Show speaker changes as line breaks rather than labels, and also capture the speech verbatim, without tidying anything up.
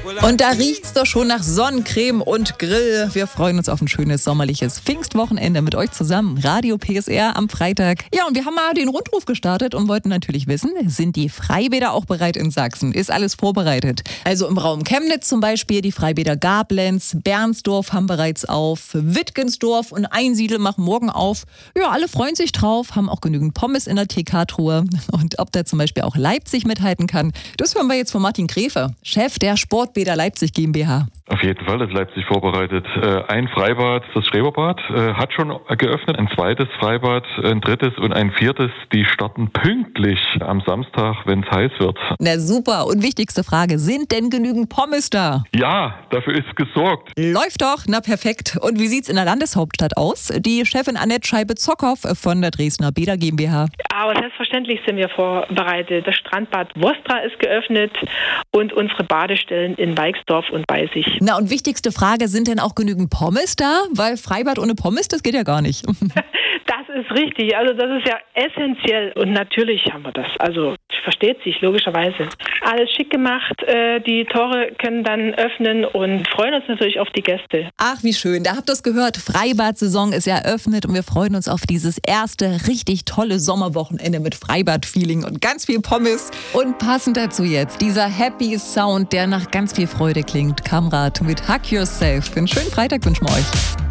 Und da riecht's doch schon nach Sonnencreme und Grill. Wir freuen uns auf ein schönes sommerliches Pfingstwochenende mit euch zusammen. Radio P S R am Freitag. Ja, und wir haben mal den Rundruf gestartet und wollten natürlich wissen, sind die Freibäder auch bereit in Sachsen? Ist alles vorbereitet? Also im Raum Chemnitz zum Beispiel, die Freibäder Gablenz, Bernsdorf haben bereits auf, Wittgensdorf und Einsiedel machen morgen auf. Ja, alle freuen sich drauf, haben auch genügend Pommes in der T K-Truhe. Und ob da zum Beispiel auch Leipzig mithalten kann, das hören wir jetzt von Martin Gräfe, Chef der Sportbäder Leipzig GmbH.
Auf jeden Fall ist Leipzig vorbereitet. Ein Freibad, das Schreberbad, hat schon geöffnet. Ein zweites Freibad, ein drittes und ein viertes, die starten pünktlich am Samstag, wenn es heiß wird.
Na super. Und wichtigste Frage, sind denn genügend Pommes da?
Ja, dafür ist gesorgt.
Läuft doch. Na perfekt. Und wie sieht's in der Landeshauptstadt aus? Die Chefin Annette Scheibe-Zockhoff von der Dresdner Bäder GmbH.
Aber selbstverständlich sind wir vorbereitet. Das Strandbad Wostra ist geöffnet und unsere Badestellen in Weixdorf und Beisig.
Na und wichtigste Frage, sind denn auch genügend Pommes da? Weil Freibad ohne Pommes, das geht ja gar nicht.
Das ist richtig, also das ist ja essentiell und natürlich haben wir das, also versteht sich logischerweise. Alles schick gemacht, die Tore können dann öffnen und freuen uns natürlich auf die Gäste.
Ach wie schön, da habt ihr es gehört, Freibad-Saison ist eröffnet und wir freuen uns auf dieses erste richtig tolle Sommerwochenende mit Freibad-Feeling und ganz viel Pommes. Und passend dazu jetzt dieser Happy Sound, der nach ganz viel Freude klingt. Kamrat mit Hug Yourself. Einen schönen Freitag wünschen wir euch.